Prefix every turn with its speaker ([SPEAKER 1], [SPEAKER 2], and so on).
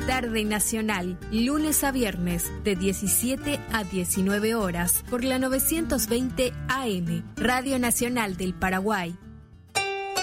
[SPEAKER 1] Tarde Nacional, lunes a viernes de 17 a 19 horas por la 920 AM, Radio Nacional del Paraguay.